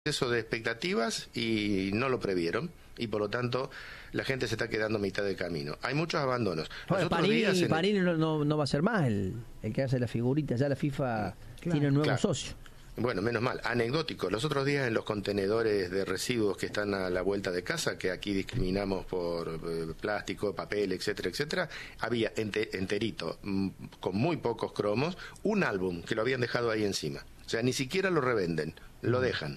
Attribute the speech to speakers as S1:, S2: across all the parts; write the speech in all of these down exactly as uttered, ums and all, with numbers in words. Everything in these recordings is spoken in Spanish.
S1: exceso de expectativas y no lo previeron, y por lo tanto la gente se está quedando a mitad de camino. Hay muchos abandonos.
S2: Bueno, Panini, Panini el... no, no, no va a ser más el, el que hace la figurita, ya la FIFA claro, tiene un nuevo claro. socio.
S1: Bueno, menos mal. Anecdótico, los otros días en los contenedores de residuos que están a la vuelta de casa, que aquí discriminamos por eh, plástico, papel, etcétera, etcétera, había ente, enterito, m, con muy pocos cromos, un álbum que lo habían dejado ahí encima. O sea, ni siquiera lo revenden, lo dejan.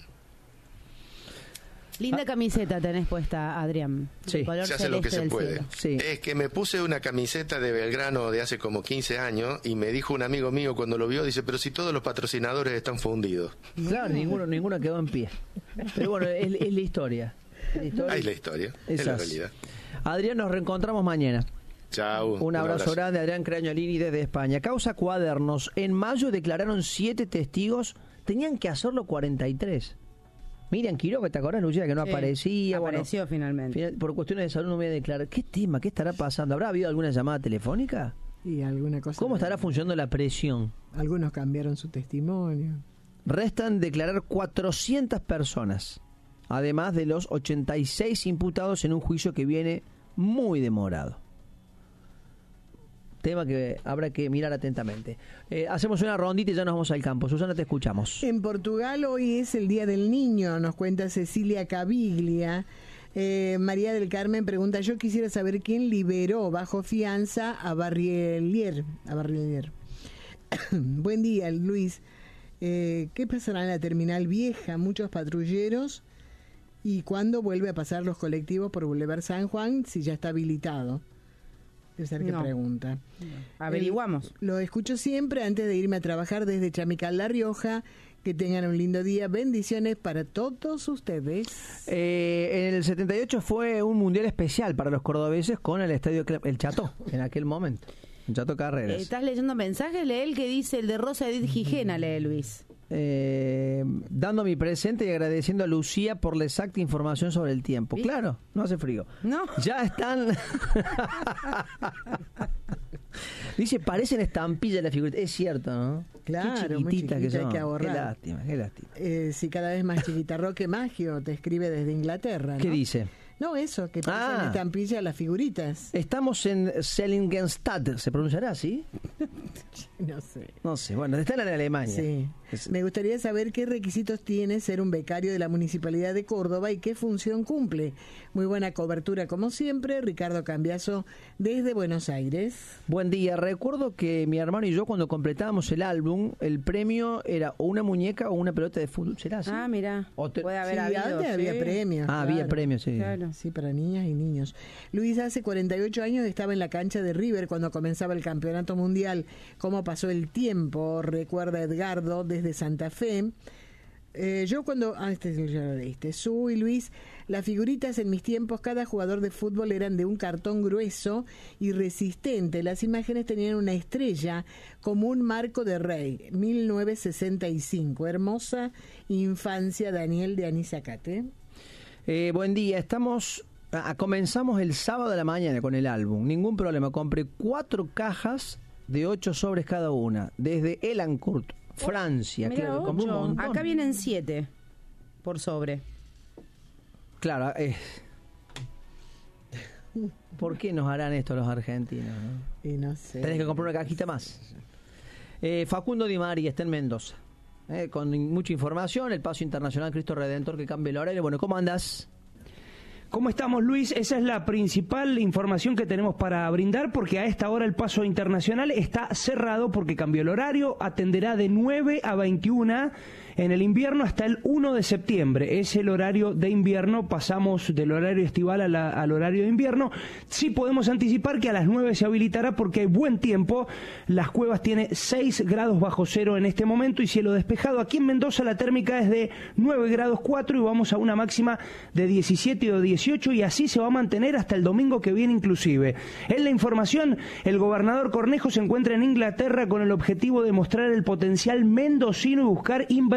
S3: Linda camiseta tenés puesta, Adrián.
S1: Sí, se hace lo que se puede.
S2: Sí.
S1: Es que me puse una camiseta de Belgrano de hace como quince años y me dijo un amigo mío cuando lo vio, dice, pero si todos los patrocinadores están fundidos.
S2: Claro, ninguno, ninguno quedó en pie. Pero bueno, es, es la historia. La historia.
S1: Ahí la historia, es, es la realidad.
S2: Adrián, nos reencontramos mañana.
S1: Chao.
S2: Un, un abrazo, abrazo grande, Adrián Crañolini desde España. Causa Cuadernos. En mayo declararon siete testigos, tenían que hacerlo cuarenta y tres. Miriam Quiroga, ¿te acordás, Lucía, que no sí, aparecía?
S3: Apareció
S2: bueno,
S3: finalmente.
S2: Por cuestiones de salud no me voy a declarar. ¿Qué tema? ¿Qué estará pasando? ¿Habrá habido alguna llamada telefónica?
S4: Y alguna cosa.
S2: ¿Cómo estará funcionando la presión?
S4: Algunos cambiaron su testimonio.
S2: Restan declarar cuatrocientas personas, además de los ochenta y seis imputados en un juicio que viene muy demorado. Tema que habrá que mirar atentamente. Eh, hacemos una rondita y ya nos vamos al campo. Susana, te escuchamos.
S4: En Portugal hoy es el Día del Niño, nos cuenta Cecilia Caviglia. Eh, María del Carmen pregunta, yo quisiera saber quién liberó bajo fianza a Barrielier. A Barrielier. Buen día, Luis. Eh, ¿Qué pasará en la terminal vieja? Muchos patrulleros. ¿Y cuándo vuelve a pasar los colectivos por Boulevard San Juan si ya está habilitado? Debe ser que no. pregunta.
S3: No. Averiguamos.
S4: El, lo escucho siempre antes de irme a trabajar desde Chamical, La Rioja. Que tengan un lindo día. Bendiciones para todos ustedes.
S2: Eh, en el setenta y ocho fue un mundial especial para los cordobeses con el estadio El Chato, en aquel momento. El Chato Carreras.
S3: Eh, ¿Estás leyendo mensajes? Lee el que dice el de Rosa Edith Gijena, lee Luis.
S2: Eh, dando mi presente y agradeciendo a Lucía por la exacta información sobre el tiempo. ¿Viste? Claro, no hace frío.
S3: No.
S2: Ya están. Dice, parecen estampillas las figuritas. Es cierto, ¿no?
S4: Claro,
S2: qué chiquititas que son.
S4: Que ahorrar.
S2: Qué lástima, qué lástima.
S4: Eh, si cada vez más chiquita. Roque Maggio te escribe desde Inglaterra, ¿no?
S2: ¿Qué dice?
S4: No, eso, que parecen ah, estampillas las figuritas.
S2: Estamos en Seligenstadt, ¿se pronunciará así?
S4: No sé.
S2: No sé, bueno, están en Alemania.
S4: Sí. Es... Me gustaría saber qué requisitos tiene ser un becario de la Municipalidad de Córdoba y qué función cumple. Muy buena cobertura, como siempre. Ricardo Cambiaso, desde Buenos Aires.
S2: Buen día. Recuerdo que mi hermano y yo, cuando completábamos el álbum, el premio era o una muñeca o una pelota de fútbol. ¿Será así?
S3: Ah, mira.
S4: Te...
S3: Puede haber
S4: sí,
S3: habido.
S4: Antes sí. había premios.
S2: Ah, claro. Había premios, sí.
S3: Claro.
S4: Sí, para niñas y niños. Luis, hace cuarenta y ocho años estaba en la cancha de River cuando comenzaba el campeonato mundial. ¿Cómo pasó el tiempo? Recuerda Edgardo desde Santa Fe. Eh, yo cuando... Ah, este ya lo leíste. Su y Luis, las figuritas en mis tiempos, cada jugador de fútbol eran de un cartón grueso y resistente. Las imágenes tenían una estrella como un marco de rey. mil novecientos sesenta y cinco. Hermosa infancia, Daniel de Anizacate.
S2: Eh, buen día, estamos... Ah, comenzamos el sábado de la mañana con el álbum. Ningún problema. Compré cuatro cajas de ocho sobres cada una. Desde Elancourt, Francia.
S3: Mirá,
S2: claro, compré un montón.
S3: Acá vienen siete por sobre.
S2: Claro. Eh. ¿Por qué nos harán esto los argentinos? ¿No?
S4: Y no sé.
S2: Tenés que comprar una cajita más. Eh, Facundo Di María está en Mendoza. Eh, con mucha información. El paso internacional Cristo Redentor que cambia el horario. Bueno, ¿cómo andás?
S5: ¿Cómo estamos, Luis? Esa es la principal información que tenemos para brindar, porque a esta hora el paso internacional está cerrado porque cambió el horario, atenderá de nueve a veintiuna en el invierno hasta el uno de septiembre. Es el horario de invierno, pasamos del horario estival a la, al horario de invierno. Sí podemos anticipar que a las nueve se habilitará porque hay buen tiempo. Las Cuevas tiene seis grados bajo cero en este momento y cielo despejado. Aquí en Mendoza la térmica es de nueve grados cuatro y vamos a una máxima de diecisiete o dieciocho y así se va a mantener hasta el domingo que viene inclusive. En la información, el gobernador Cornejo se encuentra en Inglaterra con el objetivo de mostrar el potencial mendocino y buscar inversión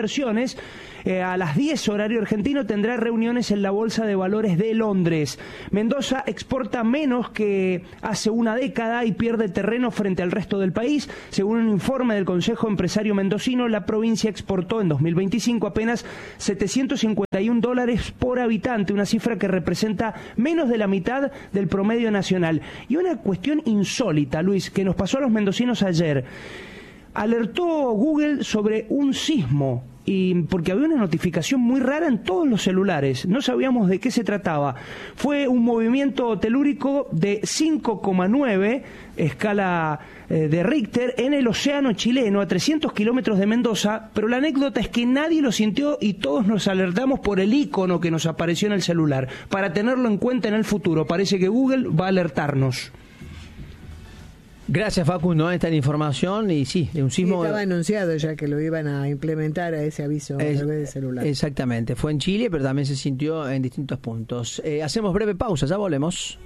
S5: inversiones. Eh, a las diez horario argentino tendrá reuniones en la Bolsa de Valores de Londres. Mendoza exporta menos que hace una década y pierde terreno frente al resto del país. Según un informe del Consejo Empresario Mendocino, la provincia exportó en dos mil veinticinco apenas setecientos cincuenta y un dólares por habitante, una cifra que representa menos de la mitad del promedio nacional. Y una cuestión insólita, Luis, que nos pasó a los mendocinos ayer. Alertó Google sobre un sismo, y porque había una notificación muy rara en todos los celulares, no sabíamos de qué se trataba. Fue un movimiento telúrico de cinco coma nueve, escala eh, de Richter, en el océano chileno, a trescientos kilómetros de Mendoza, pero la anécdota es que nadie lo sintió y todos nos alertamos por el icono que nos apareció en el celular, para tenerlo en cuenta en el futuro. Parece que Google va a alertarnos.
S2: Gracias, Facundo, esta información. Y sí, de un sismo.
S4: Sí, estaba anunciado ya que lo iban a implementar a ese aviso
S2: es,
S4: a través de celular.
S2: Exactamente, fue en Chile, pero también se sintió en distintos puntos. Eh, hacemos breve pausa, ya volvemos.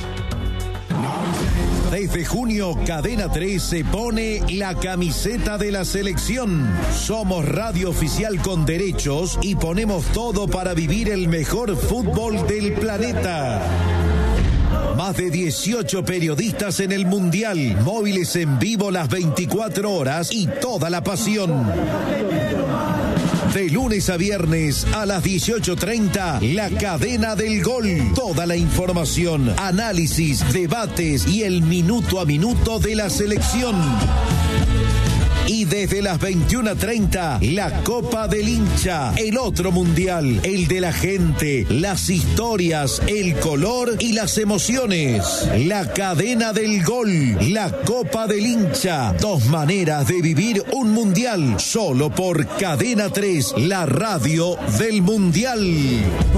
S6: Desde junio, Cadena tres se pone la camiseta de la selección. Somos radio oficial con derechos y ponemos todo para vivir el mejor fútbol del planeta. Más de dieciocho periodistas en el Mundial, móviles en vivo las veinticuatro horas y toda la pasión. De lunes a viernes a las dieciocho treinta, La Cadena del Gol. Toda la información, análisis, debates y el minuto a minuto de la selección. Y desde las veintiuna treinta, la Copa del Hincha, el otro mundial, el de la gente, las historias, el color y las emociones. La Cadena del Gol, la Copa del Hincha, dos maneras de vivir un mundial, solo por Cadena tres, la radio del mundial.